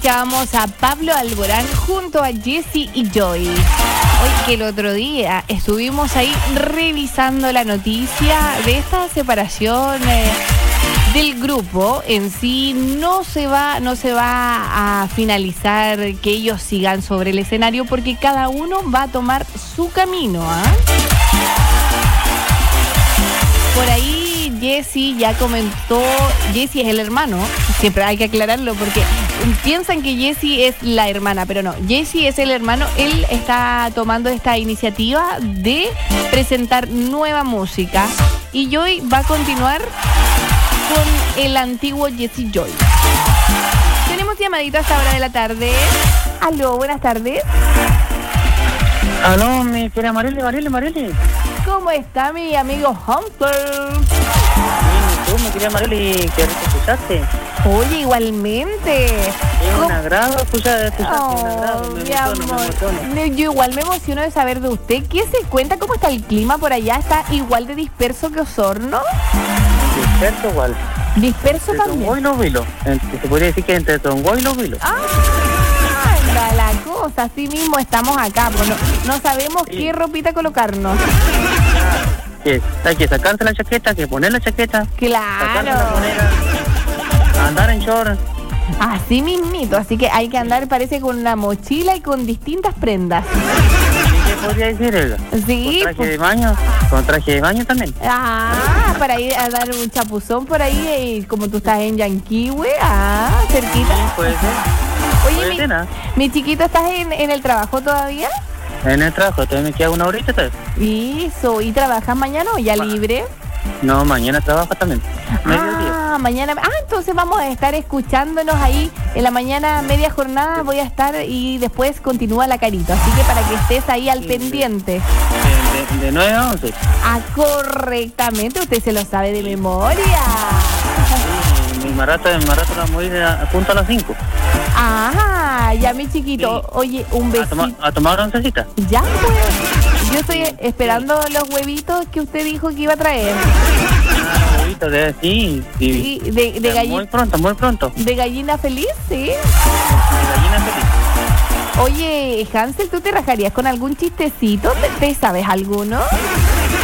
escuchábamos a Pablo Alborán junto a Jesse y Joy. Hoy que el otro día estuvimos ahí revisando la noticia de esta separación del grupo. En sí no se va a finalizar que ellos sigan sobre el escenario porque cada uno va a tomar su camino, Por ahí Jesse ya comentó, Jesse es el hermano, siempre hay que aclararlo porque piensan que Jesse es la hermana, pero no, Jesse es el hermano. Él está tomando esta iniciativa de presentar nueva música y Joy va a continuar con el antiguo Jesse Joy. Tenemos llamadito a esta hora de la tarde. Aló, buenas tardes. Aló, mi querida Marely. ¿Cómo está mi amigo Hunter? Bien, ¿y tú, mi querida Marely? ¿Qué rico escuchaste? Oye, igualmente. Es un agrado escucharte, un agrado. Mi amor. Yo igual me emociono de saber de usted. ¿Qué se cuenta? ¿Cómo está el clima por allá? ¿Está igual de disperso que Osorno? Disperso igual. Disperso entre también. Tongoy y Los Vilos. Se podría decir que entre Tongoy y Los Vilos. Anda la cosa, así mismo estamos acá. Pues no sabemos qué ropita colocarnos. Hay que sacarse la chaqueta, que poner la chaqueta. Claro. Sacarse la moneda, andar en short. Así mismito, así que hay que andar, parece, con una mochila y con distintas prendas. ¿Qué podría decir, Elga? Sí. Con traje de baño también. Para ir a dar un chapuzón por ahí, como tú estás en Yanquihue, cerquita. Sí, puede ser. Oye, mi chiquito, ¿estás en el trabajo todavía? En el trabajo, todavía me queda una horita, ¿sabes? Eso, ¿y trabajas mañana o ya libre? No, mañana trabajo también. Mediodía. Mañana. Entonces vamos a estar escuchándonos ahí en la mañana, media jornada voy a estar y después continúa la carita. Así que para que estés ahí al pendiente. De 9 a 11. Correctamente, usted se lo sabe de memoria. Sí, mi marrata vamos a ir a punto a las 5. Ya mi chiquito. Sí. Oye, un besito. ¿A tomar oncecita? Ya, pues. Yo estoy esperando los huevitos que usted dijo que iba a traer. Huevitos sí. De gallina. Muy pronto. ¿De gallina feliz? Sí. De gallina feliz. Oye, Hansel, ¿tú te rajarías con algún chistecito? ¿Te sabes alguno?